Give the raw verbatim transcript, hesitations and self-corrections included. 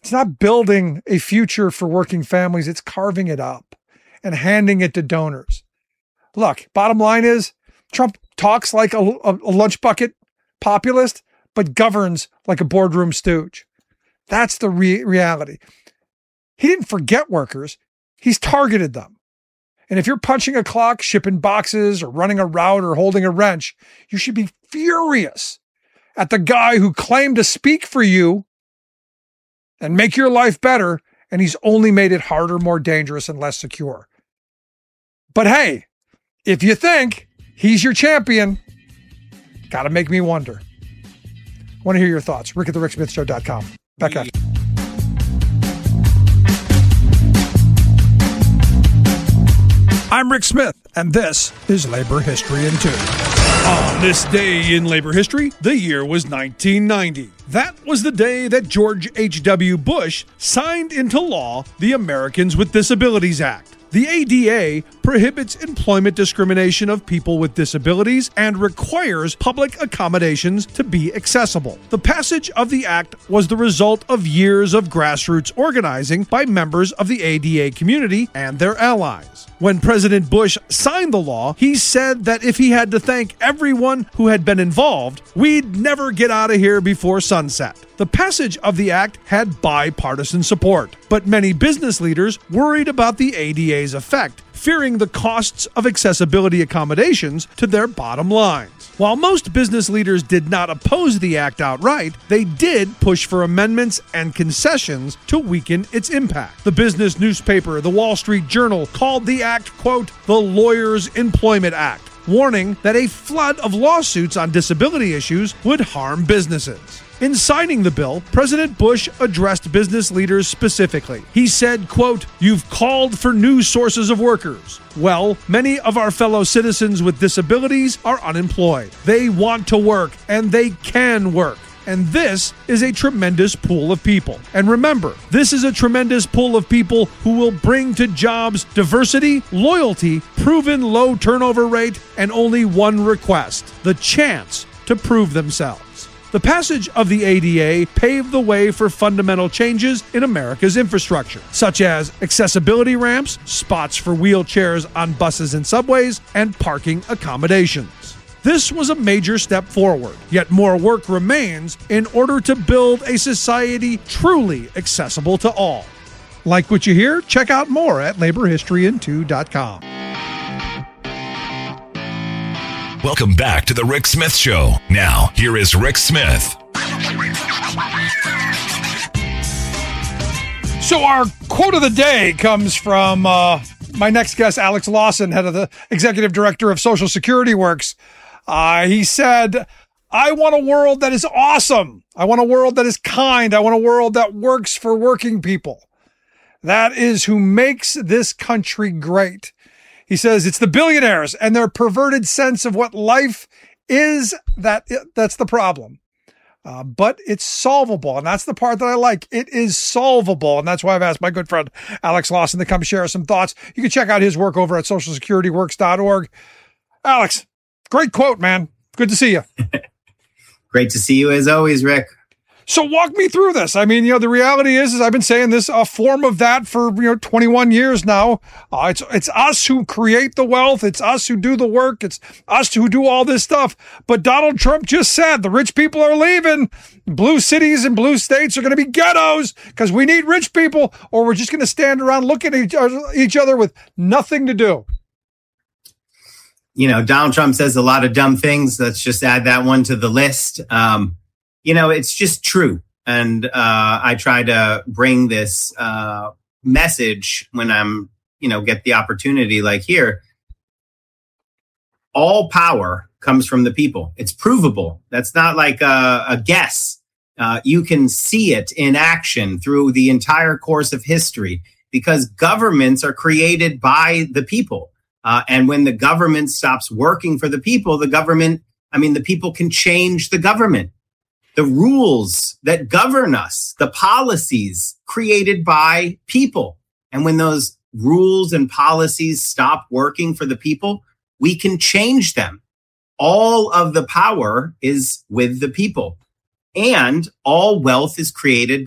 It's not building a future for working families. It's carving it up and handing it to donors. Look, bottom line is Trump talks like a, a, a lunch bucket populist, but governs like a boardroom stooge. That's the re- reality. He didn't forget workers. He's targeted them. And if you're punching a clock, shipping boxes, or running a route, or holding a wrench, you should be furious at the guy who claimed to speak for you and make your life better, and he's only made it harder, more dangerous, and less secure. But hey, if you think he's your champion, gotta make me wonder. Want to hear your thoughts. Rick at the Rick Smith Show dot com. Back after. I'm Rick Smith, and this is Labor History in Two. On this day in labor history, the year was nineteen ninety. That was the day that George H W. Bush signed into law the Americans with Disabilities Act. The A D A prohibits employment discrimination of people with disabilities and requires public accommodations to be accessible. The passage of the act was the result of years of grassroots organizing by members of the A D A community and their allies. When President Bush signed the law, he said that if he had to thank everyone who had been involved, we'd never get out of here before sunset. The passage of the act had bipartisan support, but many business leaders worried about the A D A's effect, fearing the costs of accessibility accommodations to their bottom lines. While most business leaders did not oppose the act outright, they did push for amendments and concessions to weaken its impact. The business newspaper, The Wall Street Journal, called the act, quote, the Lawyers' Employment Act, warning that a flood of lawsuits on disability issues would harm businesses. In signing the bill, President Bush addressed business leaders specifically. He said, quote, you've called for new sources of workers. Well, many of our fellow citizens with disabilities are unemployed. They want to work, and they can work. And this is a tremendous pool of people. And remember, this is a tremendous pool of people who will bring to jobs diversity, loyalty, proven low turnover rate, and only one request, the chance to prove themselves. The passage of the A D A paved the way for fundamental changes in America's infrastructure, such as accessibility ramps, spots for wheelchairs on buses and subways, and parking accommodations. This was a major step forward, yet more work remains in order to build a society truly accessible to all. Like what you hear? Check out more at labor history in two dot com. Welcome back to the Rick Smith Show. Now, here is Rick Smith. So our quote of the day comes from uh, my next guest, Alex Lawson, head of the executive director of Social Security Works. Uh, he said, I want a world that is awesome. I want a world that is kind. I want a world that works for working people. That is who makes this country great. He says it's the billionaires and their perverted sense of what life is that that's the problem. Uh, but it's solvable. And that's the part that I like. It is solvable. And that's why I've asked my good friend, Alex Lawson, to come share some thoughts. You can check out his work over at social security works dot org. Alex, great quote, man. Good to see you. Great to see you as always, Rick. So walk me through this. I mean, you know, the reality is, is I've been saying this, a form of that for, you know, twenty-one years now. Uh, it's, it's us who create the wealth. It's us who do the work. It's us who do all this stuff. But Donald Trump just said the rich people are leaving. Blue cities and blue states are going to be ghettos because we need rich people, or we're just going to stand around looking at each other, each other with nothing to do. You know, Donald Trump says a lot of dumb things. Let's just add that one to the list. Um, You know, it's just true. And uh, I try to bring this uh, message when I'm, you know, get the opportunity like here. All power comes from the people. It's provable. That's not like a, a guess. Uh, you can see it in action through the entire course of history because governments are created by the people. Uh, and when the government stops working for the people, the government, I mean, the people can change the government. The rules that govern us, the policies created by people. And when those rules and policies stop working for the people, we can change them. All of the power is with the people. And all wealth is created